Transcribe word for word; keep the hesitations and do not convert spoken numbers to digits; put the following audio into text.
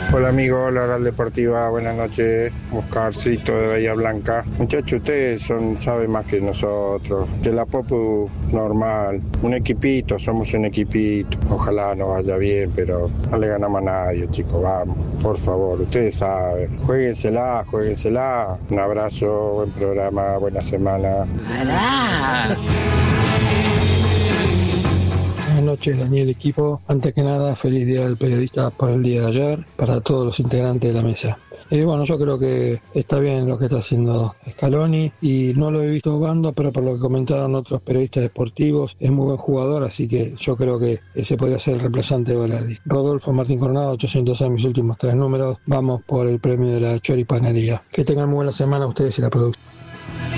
Hola amigo, la Oral Deportiva, buenas noches, Oscarcito de Bahía Blanca. Muchachos, ustedes son, saben más que nosotros, que la Popu normal, un equipito, somos un equipito, ojalá nos vaya bien, pero no le ganamos a nadie, chicos, vamos, por favor, ustedes saben, juéguensela, juéguensela, un abrazo, buen programa, buena semana. ¡Pará! Buenas noches, Daniel, equipo. Antes que nada, feliz día del periodista por el día de ayer, para todos los integrantes de la mesa. Y bueno, yo creo que está bien lo que está haciendo Scaloni, y no lo he visto jugando, pero por lo que comentaron otros periodistas deportivos, es muy buen jugador, así que yo creo que ese podría ser el reemplazante de Valerdi. Rodolfo Martín Coronado, ochocientos seis, mis últimos tres números. Vamos por el premio de la choripanería. Que tengan muy buena semana ustedes y la producción.